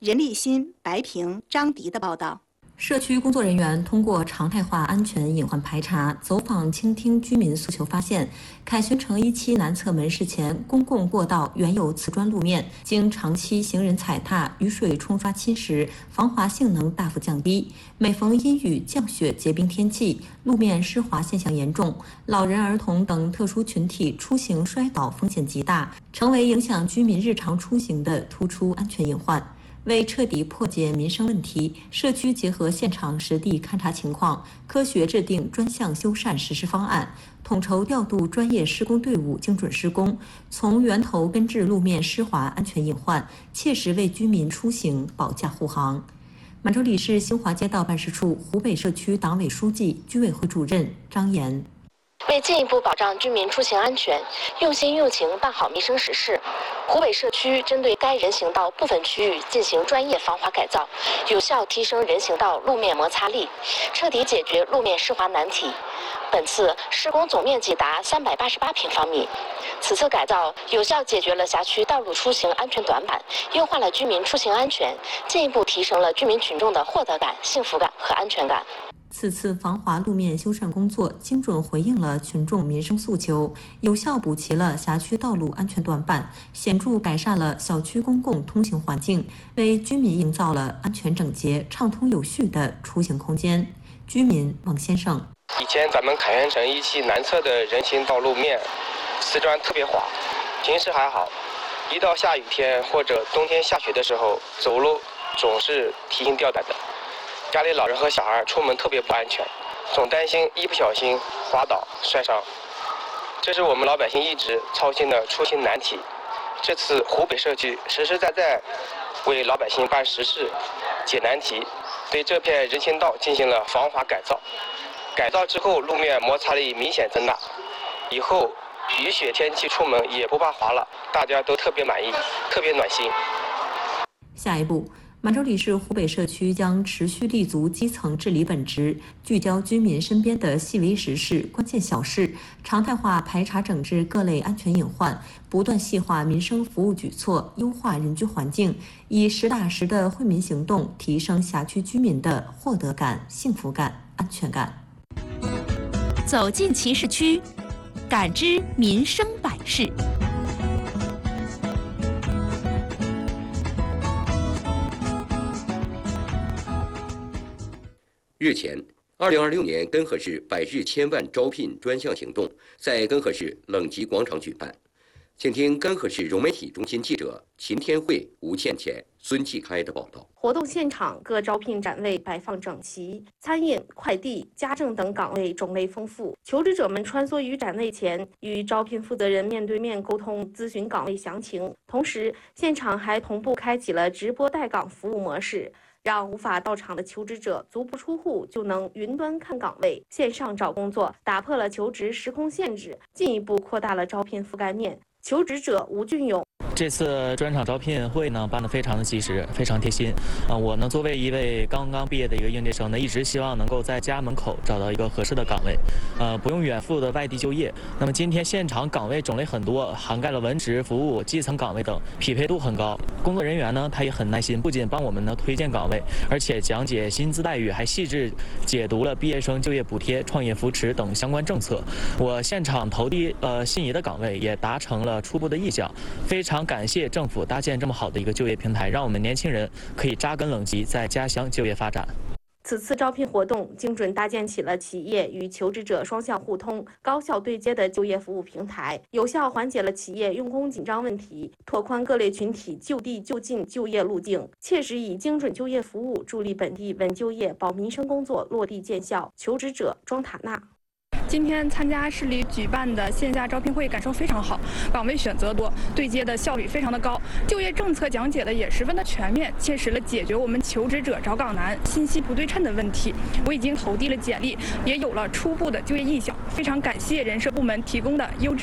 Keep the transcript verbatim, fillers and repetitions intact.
任立新、白平、张迪的报道。 社区工作人员通过常态化安全隐患排查、走访倾听居民诉求，发现凯旋城一期南侧门市前公共过道原有瓷砖路面，经长期行人踩踏、雨水冲刷侵蚀，防滑性能大幅降低。每逢阴雨、降雪、结冰天气，路面湿滑现象严重，老人、儿童等特殊群体出行摔倒风险极大，成为影响居民日常出行的突出安全隐患。为彻底破解民生问题，社区结合现场实地勘察情况，科学制定专项修缮实施方案，统筹调度专业施工队伍精准施工，从源头根治路面湿滑安全隐患，切实为居民出行保驾护航。满洲里市兴华街道办事处湖北社区党委书记、居委会主任张岩。 为进一步保障居民出行安全，用心用情办好民生实事，湖北社区针对该人行道部分区域进行专业防滑改造，有效提升人行道路面摩擦力，彻底解决路面湿滑难题。本次施工总面积达三百八十八平方米。此次改造有效解决了辖区道路出行安全短板，优化了居民出行安全，进一步提升了居民群众的获得感、幸福感和安全感。 此次防滑路面修缮工作精准回应了群众民生诉求，有效补齐了辖区道路安全短板，显著改善了小区公共通行环境，为居民营造了安全整洁、畅通有序的出行空间。居民王先生： 以前咱们凯旋城一期南侧的人行道路面瓷砖特别滑，平时还好，一到下雨天或者冬天下雪的时候，走路总是提心吊胆的。家里老人和小孩出门特别不安全，总担心一不小心滑倒摔伤，这是我们老百姓一直操心的出行难题。这次湖北社区实实在在为老百姓办实事、解难题，对这片人行道进行了防滑改造。改造之后，路面摩擦力明显增大，以后雨雪天气出门也不怕滑了，大家都特别满意，特别暖心。 下一步，满洲里市湖北社区将持续立足基层治理本职，聚焦居民身边的细微实事、关键小事，常态化排查整治各类安全隐患，不断细化民生服务举措，优化人居环境，以实打实的惠民行动提升辖区居民的获得感、幸福感、安全感。 走进其市区，感知民生百事。 日前，二零二六年根河市百日千万招聘专项行动在根河市冷集广场举办。请听根河市融媒体中心记者秦天慧、吴倩倩、孙继开的报道。 活动现场各招聘展位摆放整齐，餐饮、快递、家政等岗位种类丰富。求职者们穿梭于展位前，与招聘负责人面对面沟通咨询岗位详情。同时，现场还同步开启了直播带岗服务模式，让无法到场的求职者足不出户就能云端看岗位、线上找工作，打破了求职时空限制，进一步扩大了招聘覆盖面。求职者吴俊勇。 这次专场招聘会呢办得非常的及时，非常贴心。啊，我呢作为一位刚刚毕业的一个应届生呢，一直希望能够在家门口找到一个合适的岗位，呃，不用远赴的外地就业。那么今天现场岗位种类很多，涵盖了文职、服务、基层岗位等，匹配度很高。工作人员呢他也很耐心，不仅帮我们呢推荐岗位，而且讲解薪资待遇，还细致解读了毕业生就业补贴、创业扶持等相关政策。我现场投递呃心仪的岗位也达成了初步的意向，非常感谢政府搭建这么好的一个就业平台，让我们年轻人可以扎根冷集，在家乡就业发展。 此次招聘活动精准搭建起了企业与求职者双向互通、高效对接的就业服务平台，有效缓解了企业用工紧张问题，拓宽各类群体就地就近就业路径，切实以精准就业服务助力本地稳就业、保民生工作落地见效。求职者庄塔娜。 今天参加市里举办的线下招聘会，感受非常好，岗位选择多，对接的效率非常的高，就业政策讲解的也十分的全面，切实了解决我们求职者找岗难、信息不对称的问题。我已经投递了简历，也有了初步的就业意向，非常感谢人社部门提供的优质